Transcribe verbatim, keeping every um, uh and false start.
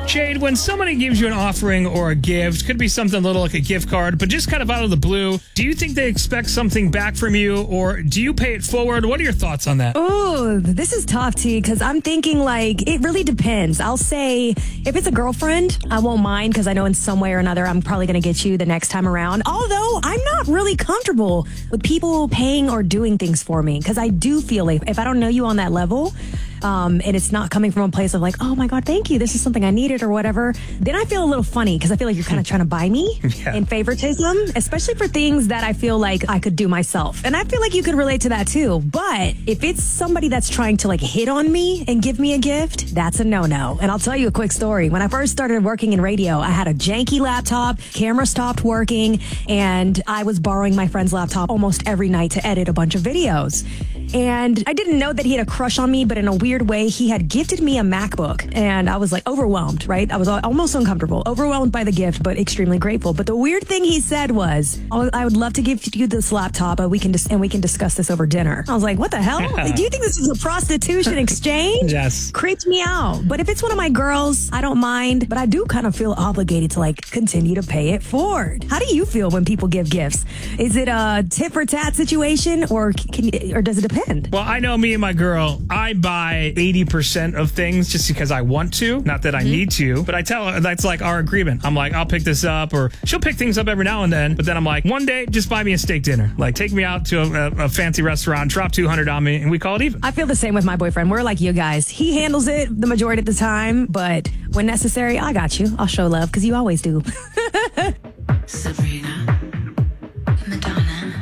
Jade, when somebody gives you an offering or a gift, could be something little like a gift card, but just kind of out of the blue, do you think they expect something back from you, or do you pay it forward? What are your thoughts on that? Ooh, this is tough, T, because I'm thinking like it really depends. I'll say if it's a girlfriend, I won't mind because I know in some way or another I'm probably going to get you the next time around. Although I'm not really comfortable with people paying or doing things for me because I do feel like if I don't know you on that level, Um, and it's not coming from a place of like, oh my God, thank you, this is something I needed or whatever, then I feel a little funny because I feel like you're kind of trying to buy me yeah. in favoritism, especially for things that I feel like I could do myself. And I feel like you could relate to that too. But if it's somebody that's trying to like hit on me and give me a gift, that's a no-no. And I'll tell you a quick story. When I first started working in radio, I had a janky laptop, camera stopped working, and I was borrowing my friend's laptop almost every night to edit a bunch of videos. And I didn't know that he had a crush on me, but in a weird way, he had gifted me a MacBook. And I was like overwhelmed, right? I was almost uncomfortable, overwhelmed by the gift, but extremely grateful. But the weird thing he said was, oh, I would love to give you this laptop and we can dis- and we can discuss this over dinner. I was like, what the hell? Yeah. Like, do you think this is a prostitution exchange? Yes. Creeped me out. But if it's one of my girls, I don't mind. But I do kind of feel obligated to like continue to pay it forward. How do you feel when people give gifts? Is it a tit for tat situation or can you, or does it depend? Well, I know me and my girl, I buy eighty percent of things just because I want to, not that I mm-hmm. need to, but I tell her that's like our agreement. I'm like, I'll pick this up, or she'll pick things up every now and then, but then I'm like, one day, just buy me a steak dinner. Like, take me out to a, a fancy restaurant, drop two hundred on me, and we call it even. I feel the same with my boyfriend. We're like you guys. He handles it the majority of the time, but when necessary, I got you. I'll show love, because you always do. Sabrina.